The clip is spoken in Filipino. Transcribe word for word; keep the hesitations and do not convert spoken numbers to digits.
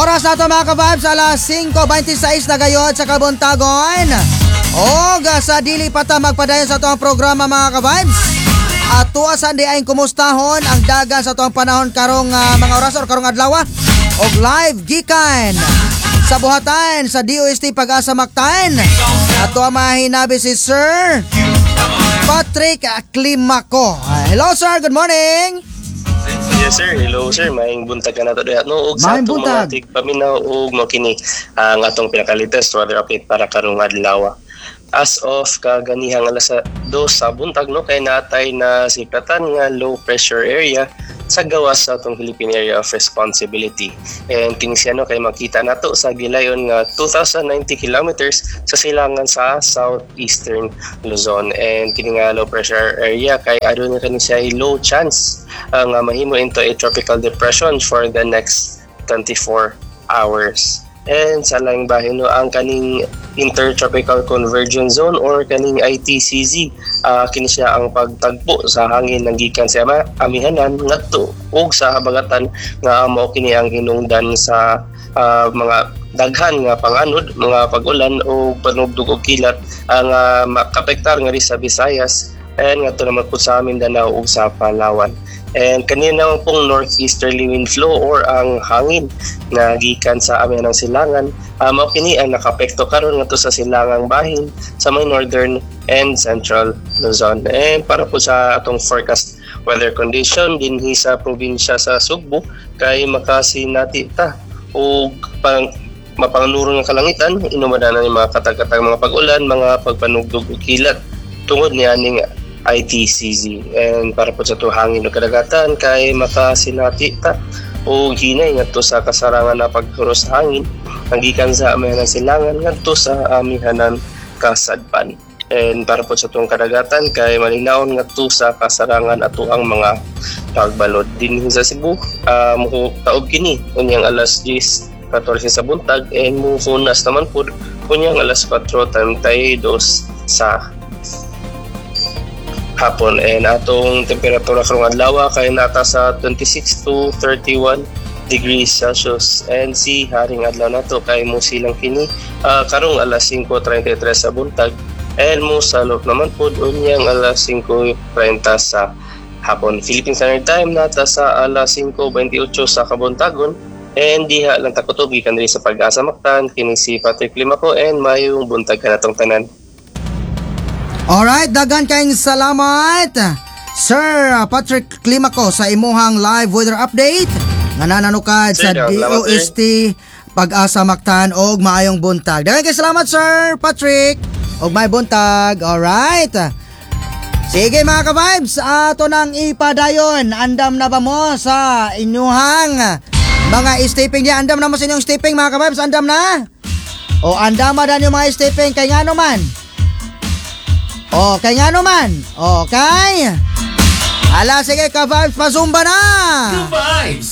Oras na ito mga ka-vibes, alas singko twenty-six na gayod sa Kabuntagon. O sa dili pata magpadayon sa itong programa mga ka-vibes. At tuwasan di ay kumustahon ang dagan sa itong panahon karong uh, mga oras or karong adlaw. O live gikan sa buhatan sa D O S T Pag-asa Mactan. At ito ang mahinabi si Sir Patrick Climaco. Hello sir, good morning. Yes sir, hello sir, maayong buntag ka na ito. No, og sa Maayong atong buntag. mga tigpaminaw og makini ang atong pinaka-latest weather update para karong adlaw. As of kaganihang alas dos sa buntag no, kay natay na siklatan nga low pressure area sa gawas sa atong Philippine Area of Responsibility. And kini siya no, kay makita nato sa gilayon nga two thousand ninety kilometers sa silangan sa southeastern Luzon. And kini nga low pressure area kay aduna kani siya low chance ang uh, mahimo into a tropical depression for the next twenty-four hours. And sa laing bahin no, ang kaning Intertropical Convergence Zone or kaning I T C Z, uh, kini siya ang pagtagpo sa hangin ng gikan sa ama, amihanan ngadto ug sa habagatan nga mao kini ang hinungdan sa uh, mga daghan nga panganod, mga pag-ulan o panugdog og kilat ang uh, makapektar nga ri sa Visayas and ngadto naman po sa Mindanao ug sa Palawan. And kanina pong northeasterly wind flow or ang hangin na gikan sa amin ng silangan, um, mao kini ang nakapekto karon ngadto sa silangang bahin sa may northern and central Luzon. And para po sa atong forecast weather condition dinhi sa probinsya sa Sugbo kay makasinati ta og pang mapangnuro nga kalangitan, inumanan ni mga katag-katag mga pag-ulan, mga pagpanugdog ug kilat tungod ni aning I T C Z. And para po sa ito hangin o kadagatan kay makasinati ta o hinay ngadto sa kasarangan na paghuros hangin ang gikan sa amihanan silangan ngadto sa amihanan kasadpan. And para po sa itong kadagatan kay malinaon ngadto sa kasarangan ato ang mga pagbalod din sa Cebu. Uh, mo taog kini unyang alas diyes katorse sa buntag and mo funas naman po unyang alas kwatro treinta-dos sa hapon. And atong temperatura karong adlaw kay nata sa twenty-six to thirty-one degrees Celsius. And si haring adlaw nato kay mo silang kini uh, karong alas singko treinta-tres sa buntag and mo salop naman po unyang alas singko treinta sa hapon. Philippine Standard Time nata sa alas singko twenty-eight sa kabuntagon. And diha lang takutob gikan diri sa Pag-asa Mactan, kini si Patrick Climaco and mayong buntag ka natong tanan. Alright, dagan kayong salamat Sir Patrick Climaco sa imuhang live weather update nga nananukad sa D O S T Pag-asa Mactan og maayong buntag. Dagan kayong salamat Sir Patrick og may buntag. Alright, sige mga ka-vibes, ato nang ipadayon. Andam na ba mo sa inyuhang mga stepping niya? Andam na mo sa inyong stepping mga ka-vibes? Andam na? O andam na yung mga stepping kay nga naman? Okay nga naman. Okay. Ala, sige ka-vibes, pasumba na. Ka-vibes.